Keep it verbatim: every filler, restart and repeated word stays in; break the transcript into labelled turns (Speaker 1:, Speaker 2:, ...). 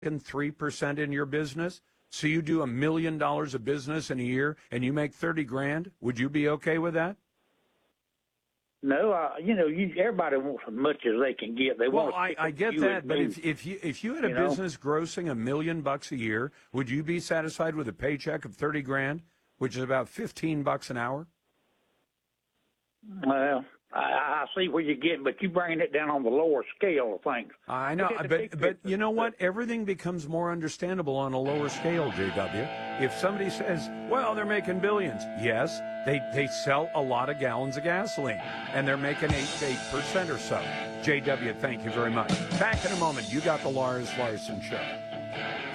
Speaker 1: three percent in your business? So you do a million dollars of business in a year and you make thirty grand? Would you be okay with that?
Speaker 2: No, uh, you know, you, everybody wants as much as they can get. They
Speaker 1: well,
Speaker 2: want.
Speaker 1: I, I get that, but if if you if you had a you business know? grossing a million bucks a year, would you be satisfied with a paycheck of thirty grand, which is about fifteen bucks an hour?
Speaker 2: Well, I, I see where you're getting, but you bringing it down on the lower scale of things.
Speaker 1: I know, but but you know what? Everything becomes more understandable on a lower scale, J W. If somebody says, well, they're making billions. Yes, they, they sell a lot of gallons of gasoline, and they're making eight, eight percent or so. J W, thank you very much. Back in a moment. You got the Lars Larson Show.